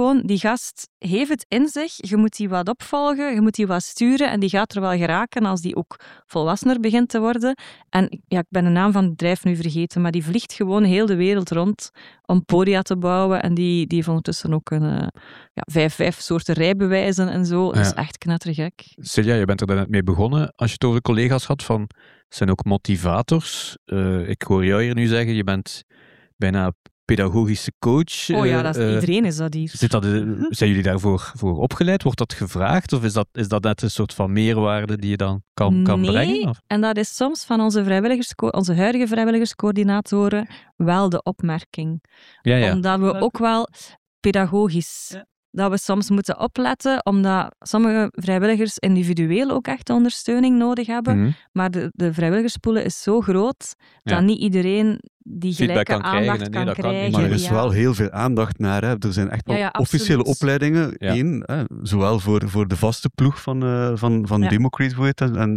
gewoon, die gast heeft het in zich, je moet die wat opvolgen, je moet die wat sturen en die gaat er wel geraken als die ook volwassener begint te worden. En ja, ik ben de naam van het bedrijf nu vergeten, maar die vliegt gewoon heel de wereld rond om podia te bouwen en die heeft ondertussen ook een 5 soorten rijbewijzen en zo. Dat is echt knettergek. Silja, je bent er net mee begonnen. Als je het over collega's had van, zijn ook motivators. Ik hoor jou hier nu zeggen, je bent bijna pedagogische coach. Iedereen is dat hier. Zijn jullie daarvoor opgeleid? Wordt dat gevraagd? Of is dat net een soort van meerwaarde die je dan kan brengen? Of? En dat is soms van onze huidige vrijwilligerscoördinatoren wel de opmerking. Ja. Omdat we ook wel pedagogisch... Ja. Dat we soms moeten opletten, omdat sommige vrijwilligers individueel ook echt ondersteuning nodig hebben. Mm-hmm. Maar de vrijwilligerspool is zo groot dat niet iedereen die gelijke aandacht kan krijgen. Maar er is wel heel veel aandacht naar. Hè. Er zijn echt wel officiële opleidingen. Ja. Eén, zowel voor de vaste ploeg van Democrate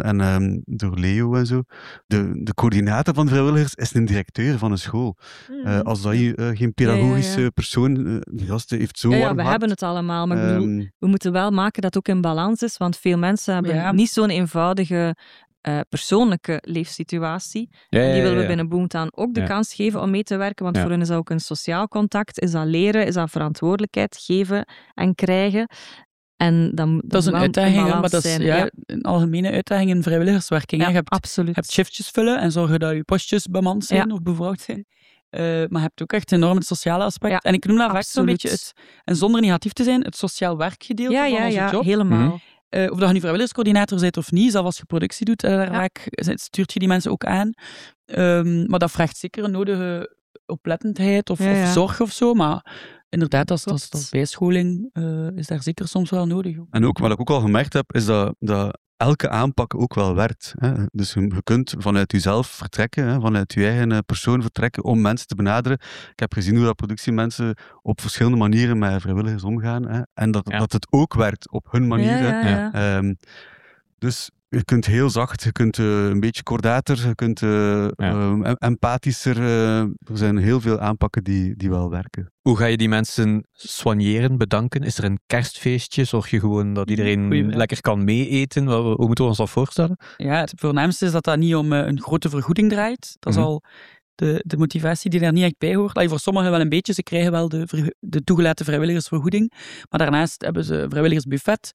en door Leo en zo. De coördinator van de vrijwilligers is een directeur van een school. Als dat je geen pedagogische persoon... de gasten heeft zo warm we hebben het allemaal, maar ik bedoel, we moeten wel maken dat het ook in balans is, want veel mensen hebben niet zo'n eenvoudige persoonlijke leefsituatie. En die willen we binnen Boomtown ook de kans geven om mee te werken, want voor hen is dat ook een sociaal contact, is dat leren, is dat verantwoordelijkheid geven en krijgen. En dat is een uitdaging, maar dat is een algemene uitdaging in vrijwilligerswerking. Je hebt shiftjes vullen en zorgen dat je postjes bemand zijn of bevrouwd zijn. Maar je hebt ook echt enorm het sociale aspect. Ja, en ik noem dat vaak zo'n beetje en zonder negatief te zijn, het sociaal werkgedeelte van onze job. Helemaal. Of dat je nu vrijwilligerscoördinator bent of niet, zelfs als je productie doet, vaak stuurt je die mensen ook aan. Maar dat vraagt zeker een nodige oplettendheid of zorg of zo, maar inderdaad, dat bijscholing is daar zeker soms wel nodig. En ook, wat ik ook al gemerkt heb, is dat elke aanpak ook wel werkt. Hè. Dus je kunt vanuit jezelf vertrekken, vanuit je eigen persoon vertrekken om mensen te benaderen. Ik heb gezien hoe dat productiemensen op verschillende manieren met vrijwilligers omgaan. Hè. En dat het ook werkt op hun manier. Dus je kunt heel zacht, je kunt een beetje kordater, je kunt empathischer. Er zijn heel veel aanpakken die wel werken. Hoe ga je die mensen soigneren, bedanken? Is er een kerstfeestje? Zorg je gewoon dat iedereen lekker kan mee-eten? Hoe moeten we ons dat voorstellen? Ja, het voornaamste is dat niet om een grote vergoeding draait. Dat is al de motivatie die daar niet echt bij hoort. Voor sommigen wel een beetje, ze krijgen wel de toegelaten vrijwilligersvergoeding, maar daarnaast hebben ze vrijwilligersbuffet.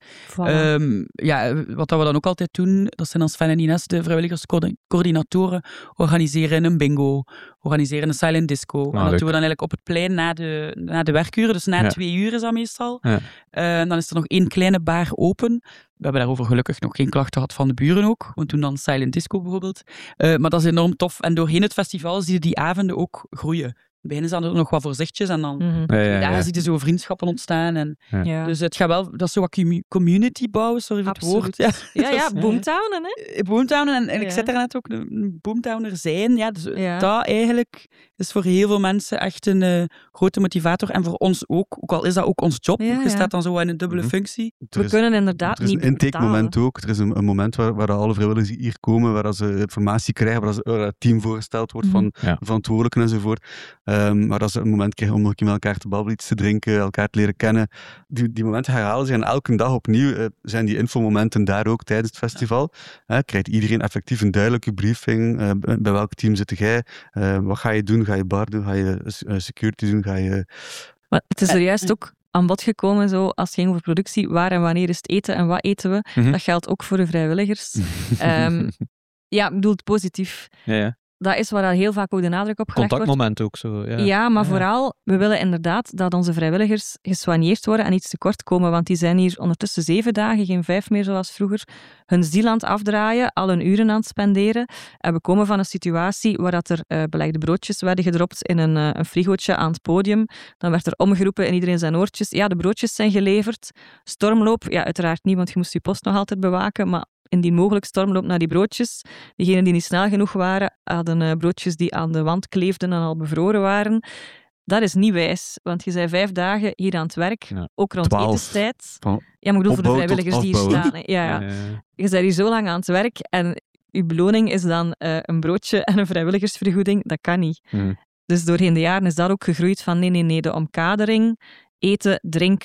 Wat we dan ook altijd doen, dat zijn als Sven en Ines, de vrijwilligerscoördinatoren, organiseren een bingo, organiseren een silent disco. En dat doen we dan eigenlijk op het plein na de werkuren, dus na 2 uur is dat meestal. Dan is er nog 1 kleine bar open. We hebben daarover gelukkig nog geen klachten gehad van de buren ook. We doen dan silent disco bijvoorbeeld. Maar dat is enorm tof. En doorheen het festival zie je die avonden ook groeien. In het begin is er nog wat voorzichtjes en dan daar zie je zo vriendschappen ontstaan. En dus het gaat wel, dat is zo wat community bouwen, sorry voor het woord. Boomtownen, hè? Boomtownen, en ik zet daar net ook een Boomtowner zijn. Ja, dus dat eigenlijk is voor heel veel mensen echt een grote motivator. En voor ons ook al is dat ook ons job. Je staat dan zo in een dubbele functie. We kunnen inderdaad niet betalen. Er is een intake-moment ook. Er is een moment waar alle vrijwilligers hier komen, waar ze informatie krijgen, waar het team voorgesteld wordt van verantwoordelijken enzovoort. Maar als ze een moment krijgen om nog met elkaar te babbelen, iets te drinken, elkaar te leren kennen. Die momenten herhalen zich en elke dag opnieuw zijn die infomomenten daar ook tijdens het festival. Krijgt iedereen effectief een duidelijke briefing. Bij welk team zit jij? Wat ga je doen? Ga je bar doen? Ga je security doen? Maar het is er juist ook aan bod gekomen, zo, als het ging over productie, waar en wanneer is het eten en wat eten we? Mm-hmm. Dat geldt ook voor de vrijwilligers. Ik bedoel het positief. Ja. Dat is waar heel vaak ook de nadruk op gelegd wordt. Contactmoment ook zo. Ja, maar vooral, we willen inderdaad dat onze vrijwilligers gesoigneerd worden en iets tekort komen, want die zijn hier ondertussen 7 dagen, geen 5 meer zoals vroeger, hun ziel aan het afdraaien, al hun uren aan het spenderen. En we komen van een situatie waar dat er belegde broodjes werden gedropt in een frigootje aan het podium. Dan werd er omgeroepen in iedereen zijn oortjes. Ja, de broodjes zijn geleverd. Stormloop, ja, uiteraard niet, want je moest je post nog altijd bewaken, maar indien mogelijk stormloop naar die broodjes. Diegenen die niet snel genoeg waren, hadden broodjes die aan de wand kleefden en al bevroren waren. Dat is niet wijs, want je bent 5 dagen hier aan het werk, ook rond 12. etenstijd. Ja, maar ik bedoel voor de vrijwilligers die hier staan. Ja. Je bent hier zo lang aan het werk en je beloning is dan een broodje en een vrijwilligersvergoeding. Dat kan niet. Dus doorheen de jaren is dat ook gegroeid van nee, de omkadering, eten, drinken,